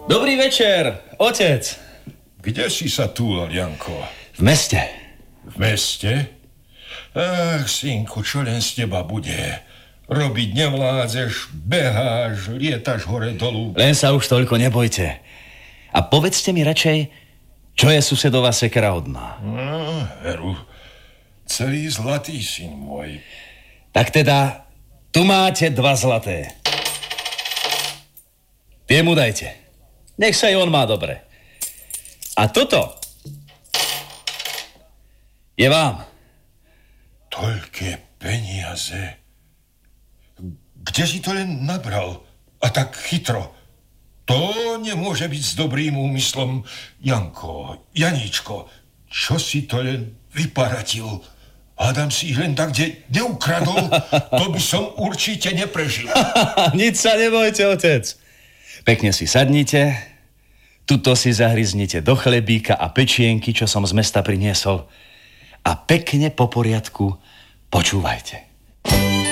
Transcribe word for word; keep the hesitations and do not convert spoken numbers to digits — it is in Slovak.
Dobrý večer, otec. Kde si sa túlal, Janko? V meste. V meste? Ach, synku, čo len z teba bude? Robiť nevládzeš, beháš, lietaš hore dolu. Len sa už toľko nebojte. A povedzte mi radšej, čo je susedová sekera hodná. No, veru, celý zlatý, syn môj. Tak teda, tu máte dva zlaté. Tie mu dajte. Nech sa aj on má dobre. A toto je vám. Toľké peniaze. Kde si to len nabral? A tak chytro. To nemôže byť s dobrým úmyslom. Janko, Janíčko, čo si to len vyparatil? Hádam si ich len tak, kde neukradol, to by som určite neprežil. Nic sa nebojte, otec. Pekne si sadnite, tuto si zahryznite do chlebíka a pečienky, čo som z mesta priniesol. A pekne po poriadku počúvajte.